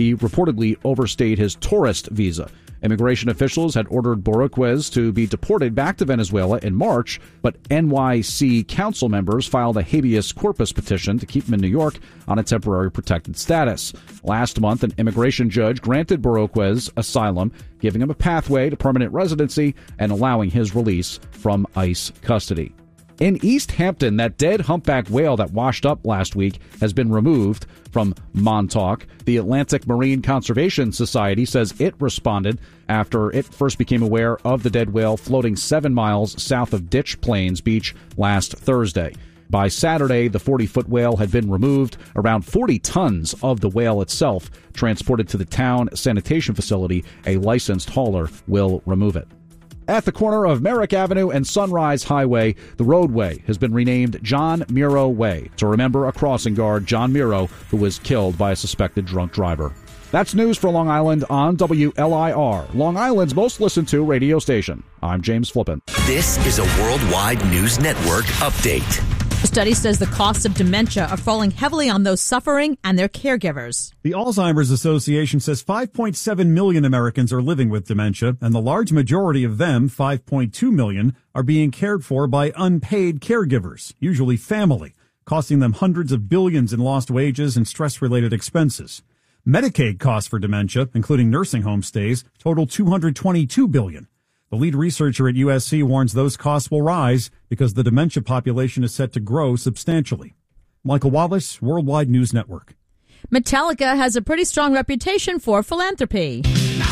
He reportedly overstayed his tourist visa. Immigration officials had ordered Bojorquez to be deported back to Venezuela in March, but NYC council members filed a habeas corpus petition to keep him in New York on a temporary protected status. Last month, an immigration judge granted Bojorquez asylum, giving him a pathway to permanent residency and allowing his release from ICE custody. In East Hampton, that dead humpback whale that washed up last week has been removed from Montauk. The Atlantic Marine Conservation Society says it responded after it first became aware of the dead whale floating 7 miles south of Ditch Plains Beach last Thursday. By Saturday, the 40-foot whale had been removed. Around 40 tons of the whale itself transported to the town sanitation facility. A licensed hauler will remove it. At the corner of Merrick Avenue and Sunrise Highway, the roadway has been renamed John Miro Way to remember a crossing guard, John Miro, who was killed by a suspected drunk driver. That's news for Long Island on WLIR, Long Island's most listened to radio station. I'm James Flippin. This is a Worldwide News Network update. A study says the costs of dementia are falling heavily on those suffering and their caregivers. The Alzheimer's Association says 5.7 million Americans are living with dementia, and the large majority of them, 5.2 million, are being cared for by unpaid caregivers, usually family, costing them hundreds of billions in lost wages and stress-related expenses. Medicaid costs for dementia, including nursing home stays, total $222 billion. The lead researcher at USC warns those costs will rise because the dementia population is set to grow substantially. Michael Wallace, Worldwide News Network. Metallica has a pretty strong reputation for philanthropy.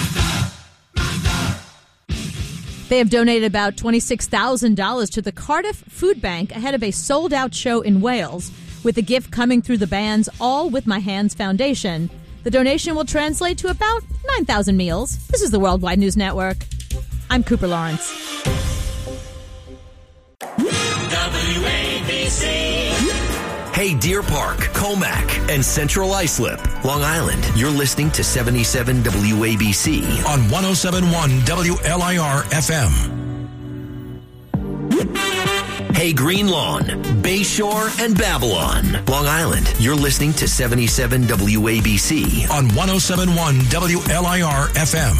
They have donated about $26,000 to the Cardiff Food Bank ahead of a sold-out show in Wales, with the gift coming through the band's All With My Hands Foundation. The donation will translate to about 9,000 meals. This is the Worldwide News Network. I'm Cooper Lawrence. WABC. Hey, Deer Park, Comac, and Central Islip, Long Island. You're listening to 77 WABC on 107.1 WLIR FM. Hey, Green Lawn, Bayshore, and Babylon, Long Island. You're listening to 77 WABC on 107.1 WLIR FM.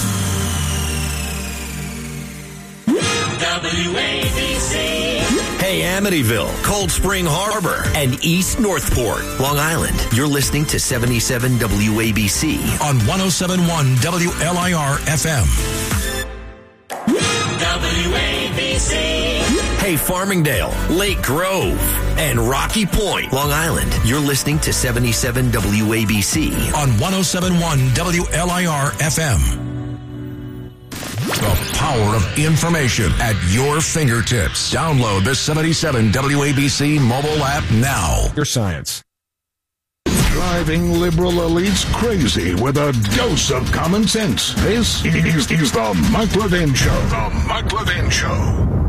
WABC. Hey, Amityville, Cold Spring Harbor, and East Northport, Long Island. You're listening to 77 WABC on 107.1 WLIR FM. WABC. Hey, Farmingdale, Lake Grove, and Rocky Point, Long Island. You're listening to 77 WABC on 107.1 WLIR FM. The power of information at your fingertips. Download the 77 WABC mobile app now. Your science. Driving liberal elites crazy with a dose of common sense. This is the Mike Levin Show. The Mike Levin Show.